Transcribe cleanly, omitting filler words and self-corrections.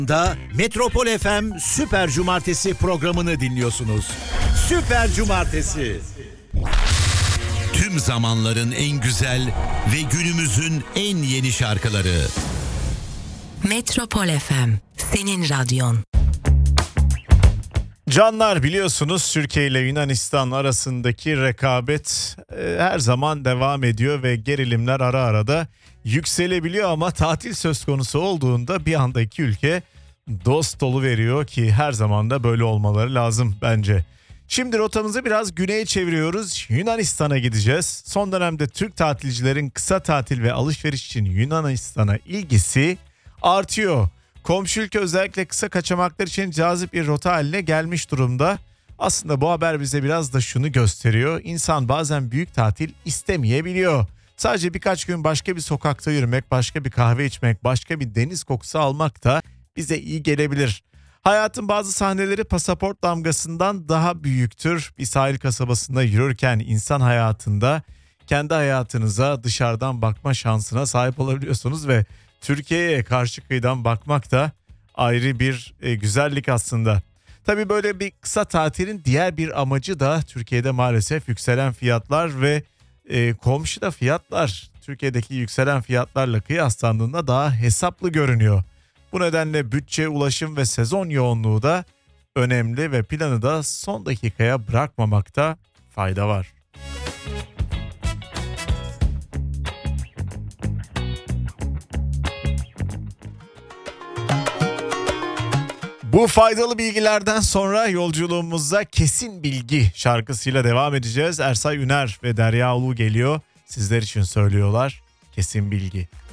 Da Metropol FM Süper Cumartesi programını dinliyorsunuz. Süper Cumartesi. Tüm zamanların en güzel ve günümüzün en yeni şarkıları. Metropol FM, senin radyon. Canlar, biliyorsunuz Türkiye ile Yunanistan arasındaki rekabet her zaman devam ediyor ve gerilimler ara ara da yükselebiliyor, ama tatil söz konusu olduğunda bir anda iki ülke dost dolu veriyor ki her zaman da böyle olmaları lazım bence. Şimdi rotamızı biraz güneye çeviriyoruz. Yunanistan'a gideceğiz. Son dönemde Türk tatilcilerin kısa tatil ve alışveriş için Yunanistan'a ilgisi artıyor. Komşu ülke özellikle kısa kaçamaklar için cazip bir rota haline gelmiş durumda. Aslında bu haber bize biraz da şunu gösteriyor. İnsan bazen büyük tatil istemeyebiliyor. Sadece birkaç gün başka bir sokakta yürümek, başka bir kahve içmek, başka bir deniz kokusu almak da bize iyi gelebilir. Hayatın bazı sahneleri pasaport damgasından daha büyüktür. Bir sahil kasabasında yürürken insan hayatında kendi hayatınıza dışarıdan bakma şansına sahip olabiliyorsunuz ve Türkiye'ye karşı kıyıdan bakmak da ayrı bir güzellik aslında. Tabii böyle bir kısa tatilin diğer bir amacı da Türkiye'de maalesef yükselen fiyatlar ve komşuda fiyatlar Türkiye'deki yükselen fiyatlarla kıyaslandığında daha hesaplı görünüyor. Bu nedenle bütçe, ulaşım ve sezon yoğunluğu da önemli ve planı da son dakikaya bırakmamakta fayda var. Bu faydalı bilgilerden sonra yolculuğumuza Kesin Bilgi şarkısıyla devam edeceğiz. Ersay Üner ve Derya Ulu geliyor. Sizler için söylüyorlar Kesin Bilgi.